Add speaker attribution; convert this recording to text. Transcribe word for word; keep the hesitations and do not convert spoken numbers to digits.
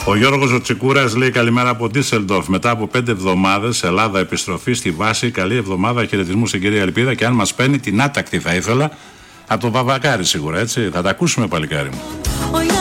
Speaker 1: Ο Γιώργος ο Τσικούρας λέει καλημέρα από Ντίσσελντορφ. Μετά από πέντε εβδομάδες Ελλάδα επιστροφή στη βάση. Καλή εβδομάδα, χαιρετισμού στην κυρία Ελπίδα. Και αν μας παίρνει την άτακτη θα ήθελα από τον Βαβακάρη σίγουρα, έτσι. Θα τα ακούσουμε, παλικάρι μου.